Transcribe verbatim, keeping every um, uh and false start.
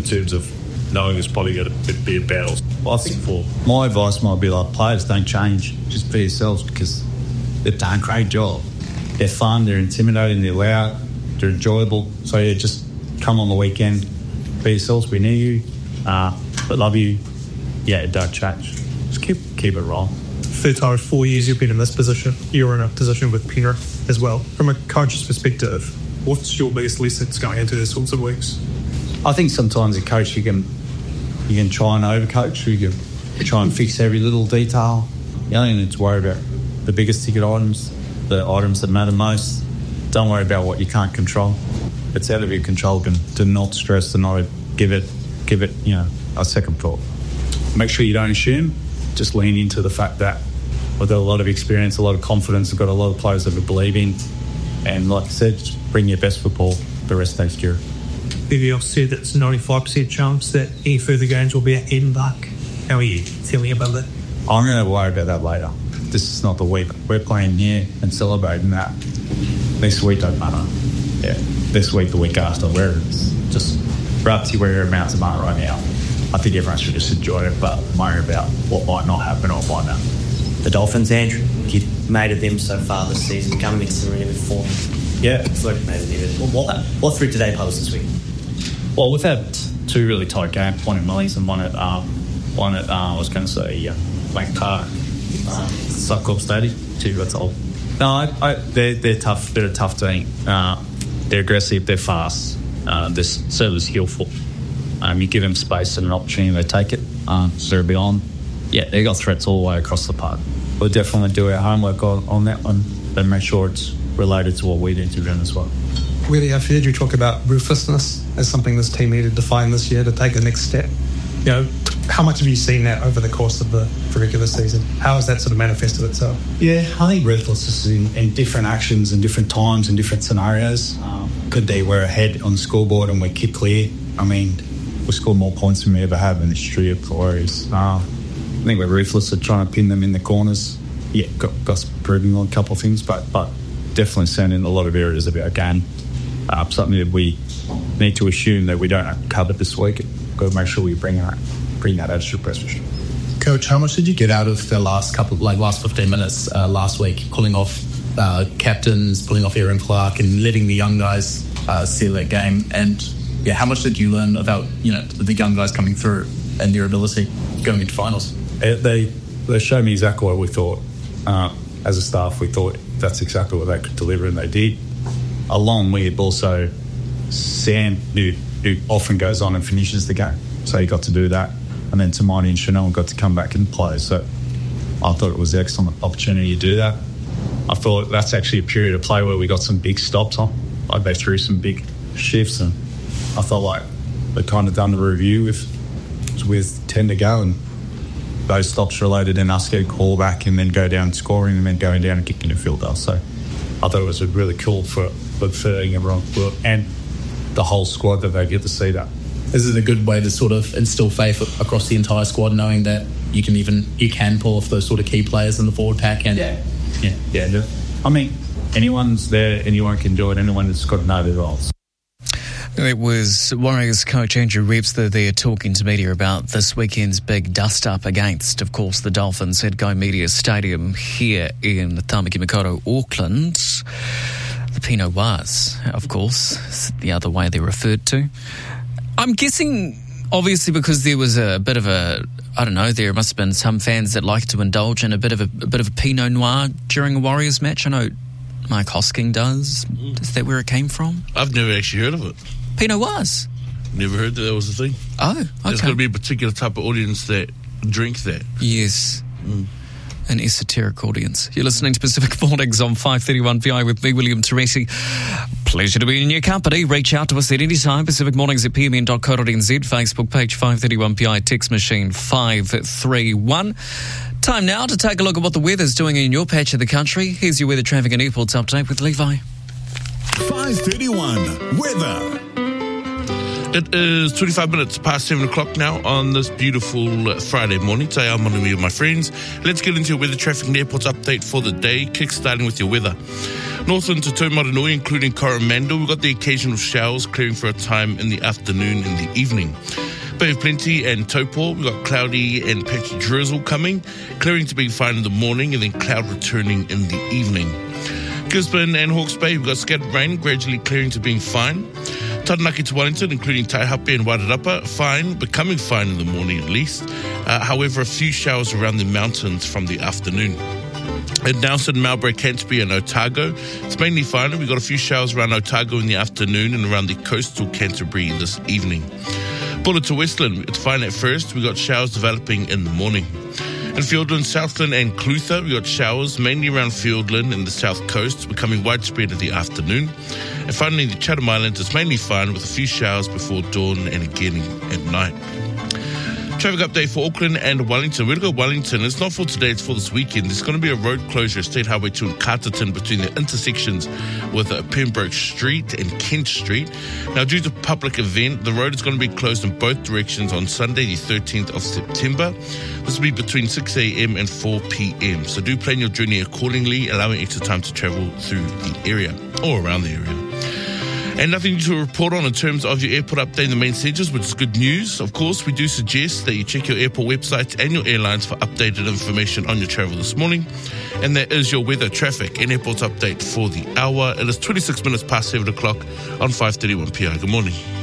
terms of knowing it's probably going to be a battle. Well, I think for my advice might be like players don't change, just be yourselves because they've done a great job. They're fun, they're intimidating, they're loud, they're enjoyable. So yeah, just come on the weekend, be yourselves. We need you, uh, but love you. Yeah, don't change. Just keep keep it rolling. For the past four years you've been in this position, you're in a position with Pina as well. From a coach's perspective, what's your biggest lessons going into these sorts of weeks? I think sometimes a coach you can you can try and overcoach, or you can try and fix every little detail. You only need to worry about the biggest ticket items, the items that matter most. Don't worry about what you can't control. If it's out of your control, can do not stress, do not give it give it, you know, a second thought. Make sure you don't assume. Just lean into the fact that we've got a lot of experience, a lot of confidence, we've got a lot of players that we believe in, and like I said, just bring your best football the rest next year. B B L said that it's a ninety-five percent chance that any further games will be at Edinburgh. How are you feeling about that? I'm going to worry about that later. This is not the week. We're playing here and celebrating that. Next week don't matter. Yeah, this week, the week after, where it's just right up to where your amounts of money right now. I think everyone should just enjoy it, but worry about what might not happen or might not. The Dolphins, Andrew, you've made of them so far this season, coming into some really good form. Yeah. What, what, what through today pose this week? Well, we've had two really tight games, one at Millie's and one at, um, one at uh, I was going to say, uh, Blank Park, um, Succop Stadium, two, that's all. No, I, I, they're, they're tough, they're a tough team. Uh, they're aggressive, they're fast, uh, they're certainly skillful. Um, you give them space and an opportunity, they take it. Um, so they're beyond. Yeah, they got threats all the way across the park. We'll definitely do our homework on, on that one and make sure it's related to what we need to do as well. Willie, I've heard you talk about ruthlessness as something this team needed to find this year to take the next step. You know, how much have you seen that over the course of the, the regular season? How has that sort of manifested itself? Yeah, I think ruthlessness is in, in different actions and different times and different scenarios. Um, could be we're ahead on the scoreboard and we keep clear. I mean, we scored more points than we ever have in the history of the Warriors. Uh, I think we're ruthless at trying to pin them in the corners. Yeah, got, got improving on a couple of things, but but definitely seen in a lot of areas of our game. Uh, something that we need to assume that we don't have covered this week. Got to make sure we bring that bring that extra pressure. Coach, how much did you get out of the last couple, like last fifteen minutes uh, last week, pulling off uh, captains, pulling off Aaron Clark, and letting the young guys uh, seal that game? And yeah, how much did you learn about, you know, the young guys coming through and their ability going into finals? Uh, they they showed me exactly what we thought. Uh, as a staff, we thought that's exactly what they could deliver, and they did. Along with also Sam, who, who often goes on and finishes the game, so he got to do that. And then Tamani and Chanel got to come back and play. So I thought it was an excellent opportunity to do that. I thought that's actually a period of play where we got some big stops on. Like they threw some big shifts, and I felt like they'd kind of done the review with with ten to go, and those stops related in us get a call back and then go down scoring and then going down and kicking the field goal. So I thought it was really cool for, for everyone and the whole squad that they get to see that. Is it a good way to sort of instill faith across the entire squad, knowing that you can even you can pull off those sort of key players in the forward pack? And yeah, yeah, yeah. I mean, anyone's there, anyone can do it. Anyone that's got to know their roles. It was Warriors coach Andrew Webster there talking to media about this weekend's big dust-up against, of course, the Dolphins at Go Media Stadium here in Tamaki Makaurau, Auckland. The Pinot Noirs, of course, is the other way they're referred to. I'm guessing, obviously, because there was a bit of a, I don't know, there must have been some fans that like to indulge in a bit of a, a bit of a Pinot Noir during a Warriors match. I know Mike Hosking does. Is that where it came from? I've never actually heard of it. Pinot Noirs? Never heard that that was a thing. Oh, okay. There's got to be a particular type of audience that drink that. Yes. Mm. An esoteric audience. You're listening to Pacific Mornings on five thirty-one P I with me, William Teresi. Pleasure to be in your company. Reach out to us at any time. Pacific Mornings at p m n dot co dot n z. Facebook page five thirty-one P I. Text machine five three one. Time now to take a look at what the weather's doing in your patch of the country. Here's your weather, traffic and airports update with Levi. five thirty-one Weather. It is twenty-five minutes past seven o'clock now on this beautiful Friday morning. Today I'm on with my friends. Let's get into your weather, traffic and airports update for the day, kick-starting with your weather. Northland to Taumaranui, including Coromandel, we've got the occasional showers clearing for a time in the afternoon and the evening. Bay of Plenty and Taupo, we've got cloudy and patchy drizzle coming, clearing to be fine in the morning and then cloud returning in the evening. Gisborne and Hawke's Bay, we've got scattered rain, gradually clearing to being fine. Taranaki to Wellington, including Taihape and Wairarapa, fine, becoming fine in the morning at least. Uh, however, a few showers around the mountains from the afternoon. At Nelson, Marlborough, Canterbury and Otago, it's mainly fine. We've got a few showers around Otago in the afternoon and around the coastal Canterbury this evening. Buller to Westland, it's fine at first. We've got showers developing in the morning. In Fiordland, Southland and Clutha, we've got showers mainly around Fiordland and the south coast, becoming widespread in the afternoon. And finally, the Chatham Islands is mainly fine with a few showers before dawn and again at night. Traffic update for Auckland and Wellington. We're going to go Wellington. It's not for today, it's for this weekend. There's going to be a road closure, State Highway two in Carterton, between the intersections with uh, Pembroke Street and Kent Street. Now, due to public event, the road is going to be closed in both directions on Sunday, the thirteenth of September. This will be between six a.m. and four p.m. So do plan your journey accordingly, allowing extra time to travel through the area or around the area. And nothing to report on in terms of your airport update in the main centres, which is good news. Of course, we do suggest that you check your airport websites and your airlines for updated information on your travel this morning. And that is your weather, traffic and airports update for the hour. It is twenty-six minutes past seven o'clock on five thirty-one p.m. Good morning.